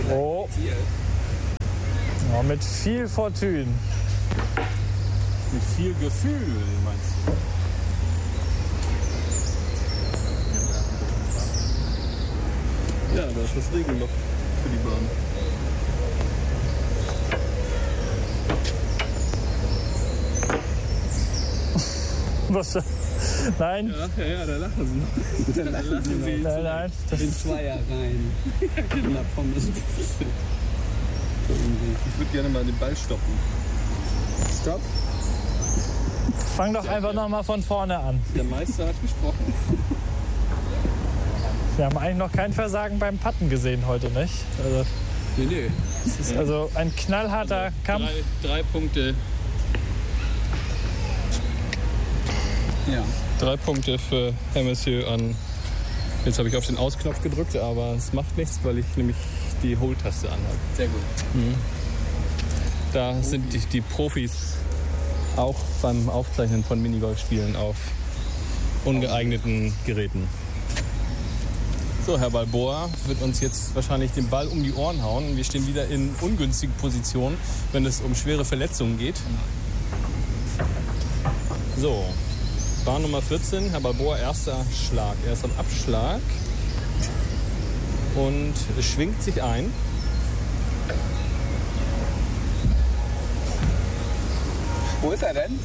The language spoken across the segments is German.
Oh. Ja, mit viel Fortune. Mit viel Gefühl, meinst du? Ja, da ist das Regenloch für die Bahn. Was? Nein? Ja, da lachen sie noch. Da lachen sie noch. Nein. Das In Zweier rein. In der Pommes. Ich würde gerne mal den Ball stoppen. Stopp. fang doch einfach nochmal von vorne an. Der Meister hat gesprochen. Wir haben eigentlich noch kein Versagen beim Patten gesehen heute, nicht? Also, Nee. es ist also ein knallharter Kampf. Drei Punkte. Ja. 3 Punkte für Herr Monsieur an. Jetzt habe ich auf den Ausknopf gedrückt, aber es macht nichts, weil ich nämlich die Hold-Taste anhabe. Sehr gut. Da sind die Profis auch beim Aufzeichnen von Minigolfspielen auf ungeeigneten Geräten. So, Herr Balboa wird uns jetzt wahrscheinlich den Ball um die Ohren hauen. Wir stehen wieder in ungünstigen Positionen, wenn es um schwere Verletzungen geht. So, Bahn Nummer 14, Herr Balboa, erster Schlag. Er ist am Abschlag und schwingt sich ein. Wo ist er denn?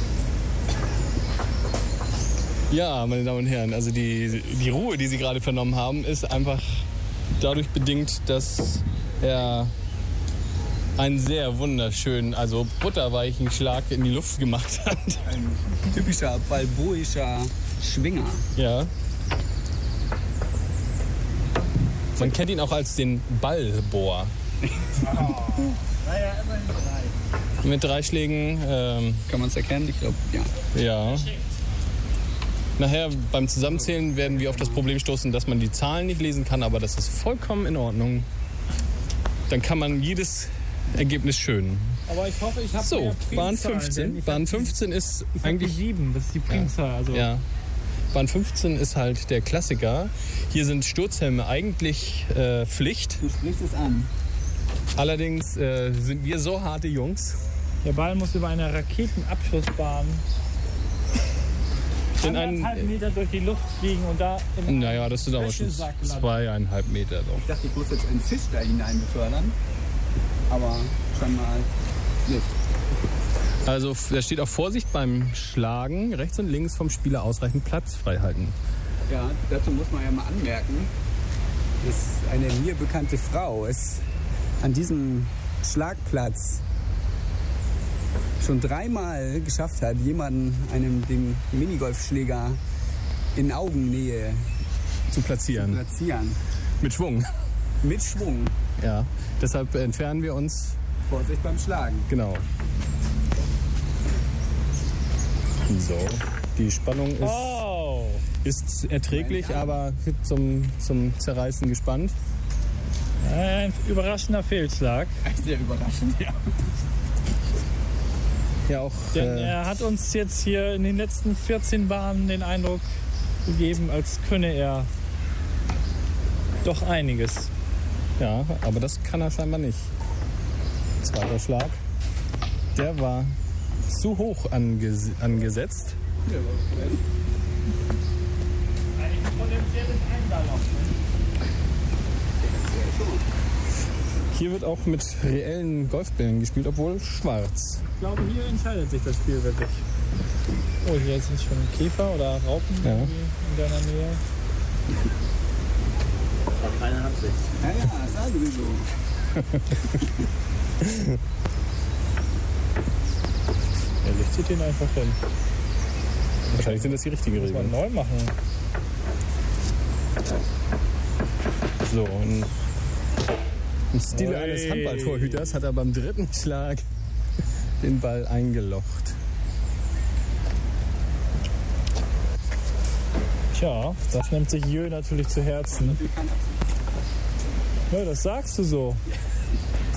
Ja, meine Damen und Herren, also die Ruhe, die Sie gerade vernommen haben, ist einfach dadurch bedingt, dass er einen sehr wunderschönen, also butterweichen Schlag in die Luft gemacht hat. Ein typischer balboischer Schwinger. Ja. Man kennt ihn auch als den Ballbohr. Naja, immerhin 3. Mit 3 Schlägen, Kann man es erkennen? Ich glaube, ja. ja. Nachher beim Zusammenzählen werden wir auf das Problem stoßen, dass man die Zahlen nicht lesen kann, aber das ist vollkommen in Ordnung. Dann kann man jedes Ergebnis schön. Aber ich hoffe, ich habe So, Bahn 15. Bahn 15 ist eigentlich 7, das ist die Primzahl. Also ja. Bahn 15 ist halt der Klassiker. Hier sind Sturzhelme eigentlich Pflicht. Du sprichst es an. Allerdings sind wir so harte Jungs. der Ball muss über eine Raketenabschussbahn In 1,5 Meter durch die Luft fliegen und da in naja, das sind aber schon Wäschesack landen. 2,5 Meter doch. Ich dachte, ich muss jetzt einen Fisch da hinein befördern. Aber schon mal nicht. Also da steht auch Vorsicht beim Schlagen. Rechts und links vom Spieler ausreichend Platz frei halten. Ja, dazu muss man ja mal anmerken, dass eine mir bekannte Frau es an diesem Schlagplatz schon 3-mal geschafft hat, jemanden den Minigolfschläger in Augennähe Zu zu platzieren. platzieren. Mit Schwung. Mit Schwung. Ja. Deshalb entfernen wir uns. Vorsicht beim Schlagen. Genau. So. Die Spannung ist erträglich, aber zum Zerreißen gespannt. Ein überraschender Fehlschlag. Sehr überraschend, ja. Ja, auch. Denn er hat uns jetzt hier in den letzten 14 Bahnen den Eindruck gegeben, als könne er doch einiges. Ja, aber das kann er scheinbar nicht. Zweiter Schlag. Der war zu hoch angesetzt. Ein potenzielles Einballoch. Hier wird auch mit reellen Golfbällen gespielt, obwohl schwarz. Ich glaube, hier entscheidet sich das Spiel wirklich. Oh, hier sind schon Käfer oder Raupen Ja. irgendwie in deiner Nähe. War keine Absicht. Ja, sagen Sie so. Ja, Licht zieht den einfach hin. Wahrscheinlich sind das die richtigen Muss man Regeln. neu machen. So, und im Stile Oi. eines Handballtorhüters hat er beim 3. Schlag den Ball eingelocht. Tja, das nimmt sich Jö natürlich zu Herzen. Ja, das sagst du so.